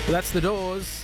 Well, that's The Doors.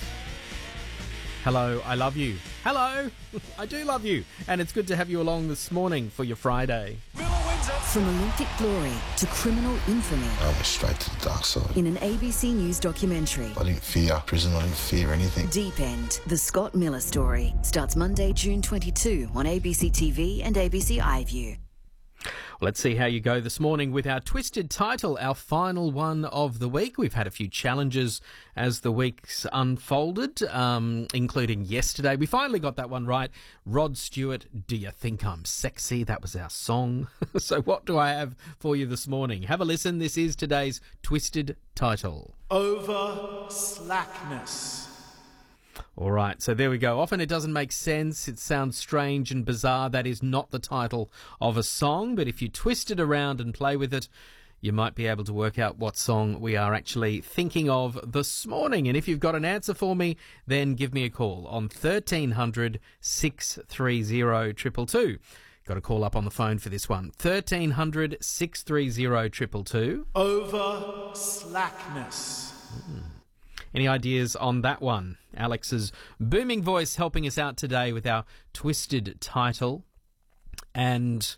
Hello, I love you. Hello, I do love you. And it's good to have you along this morning for your Friday. From Olympic glory to criminal infamy. I went straight to the dark side. In an ABC News documentary. I didn't fear prison, I didn't fear anything. Deep End, the Scott Miller story, starts Monday, June 22 on ABC TV and ABC iView. Let's see how you go this morning with our twisted title, our final one of the week. We've had a few challenges as the week's unfolded, including yesterday. We finally got that one right. Rod Stewart, Do You Think I'm Sexy? That was our song. So what do I have for you this morning? Have a listen. This is today's twisted title. Over slackness. All right, so there we go. Often it doesn't make sense. It sounds strange and bizarre. That is not the title of a song, but if you twist it around and play with it, you might be able to work out what song we are actually thinking of this morning. And if you've got an answer for me, then give me a call on 1300 630 222. Got a call up on the phone for this one. 1300 630 222. Over slackness. Any ideas on that one? Alex's booming voice helping us out today with our twisted title. And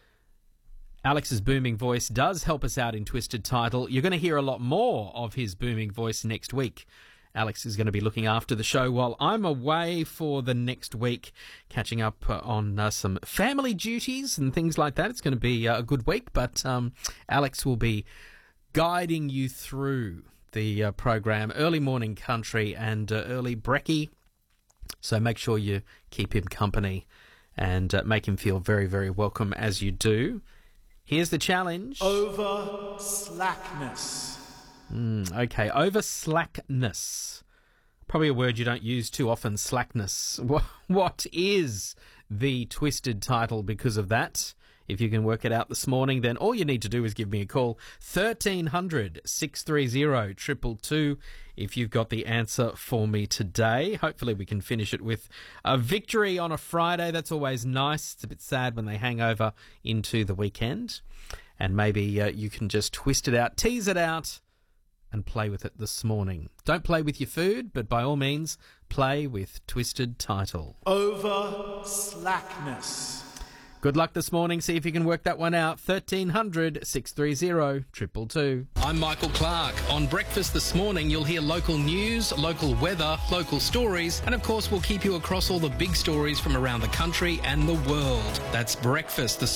Alex's booming voice does help us out in twisted title. You're going to hear a lot more of his booming voice next week. Alex is going to be looking after the show while I'm away for the next week, catching up on some family duties and things like that. It's going to be a good week, but Alex will be guiding you through the program, Early Morning Country and Early Brekkie. So make sure you keep him company and make him feel very, very welcome as you do. Here's the challenge. Over slackness. Okay, over slackness. Probably a word you don't use too often, slackness. What is the twisted title because of that? If you can work it out this morning, then all you need to do is give me a call, 1300 630 222, if you've got the answer for me today. Hopefully we can finish it with a victory on a Friday. That's always nice. It's a bit sad when they hang over into the weekend. And maybe you can just twist it out, tease it out, and play with it this morning. Don't play with your food, but by all means, play with twisted title. Over slackness. Good luck this morning. See if you can work that one out. 1300 630 222. I'm Michael Clark. On Breakfast this morning, you'll hear local news, local weather, local stories, and of course, we'll keep you across all the big stories from around the country and the world. That's Breakfast this